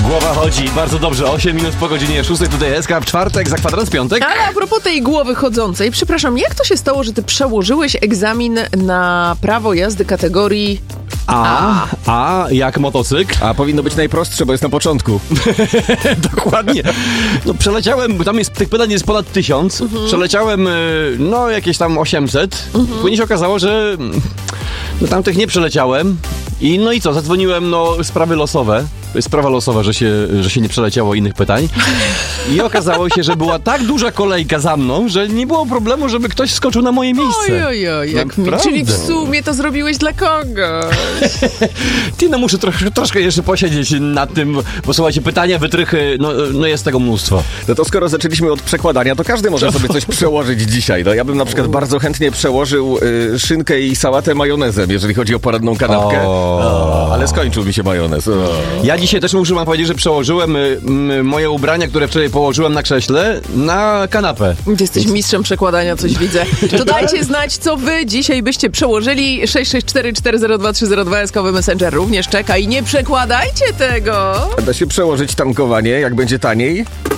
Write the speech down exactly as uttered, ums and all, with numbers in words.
Głowa chodzi, bardzo dobrze. osiem minut po godzinie szóstej, tutaj S K w czwartek, za kwadrans piątek. Ale a propos tej głowy chodzącej, przepraszam, jak to się stało, że ty przełożyłeś egzamin na prawo jazdy kategorii A, A jak motocykl. A powinno być najprostsze, bo jest na początku. Dokładnie. No przeleciałem, bo tam jest, tych pytań jest ponad tysiąc. Mhm. Przeleciałem, no jakieś tam osiemset. Mhm. Później się okazało, że no, tamtych nie przeleciałem. I no i co, zadzwoniłem, no sprawy losowe. To jest sprawa losowa, że się, że się nie przeleciało innych pytań. I okazało się, że była tak duża kolejka za mną, że nie było problemu, żeby ktoś skoczył na moje miejsce. Oj, oj, oj, jak mi, czyli w sumie to zrobiłeś dla kogoś. Ty, no muszę troszkę, troszkę jeszcze posiedzieć nad tym, bo słuchajcie, pytania, wytrychy, no, no jest tego mnóstwo. No to skoro zaczęliśmy od przekładania, to każdy może sobie coś przełożyć dzisiaj. No ja bym na przykład bardzo chętnie przełożył y, szynkę i sałatę majonezem, jeżeli chodzi o poranną kanapkę. O, ale skończył mi się majonez. O. Ja dzisiaj też muszę wam powiedzieć, że przełożyłem y, y, moje ubrania, które wczoraj położyłem na krześle, na kanapę. Ty jesteś mistrzem przekładania, coś widzę. To dajcie znać, co wy dzisiaj byście przełożyli. sześć sześć cztery cztery zero dwa trzy zero dwa eskowy Messenger również czeka i nie przekładajcie tego. Da się przełożyć tankowanie, jak będzie taniej?